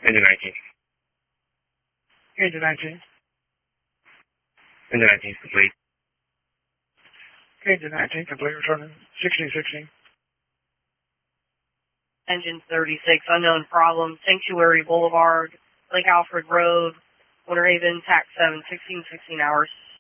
Engine 19. Engine 19. Engine 19 is complete. Engine 19 complete, returning 1616. Engine 36, unknown problem, Sanctuary Boulevard, Lake Alfred Road, Winter Haven, TAC 7, 1616 hours.